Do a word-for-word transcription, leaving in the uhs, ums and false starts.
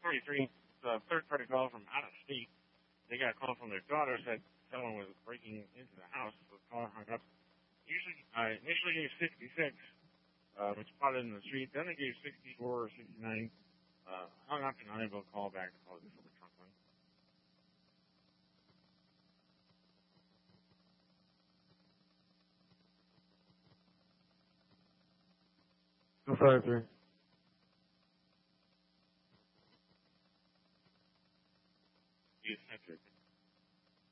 forty-three, the third-party call from out of state. They got a call from their daughter, said someone was breaking into the house. So the caller hung up. Usually, uh, initially gave sixty-six, uh, which spotted in the street. Then they gave sixty-four or sixty-nine. Uh, hung up and unable to call back. Apologies for the trunk line. Two five three. Yes, that's it.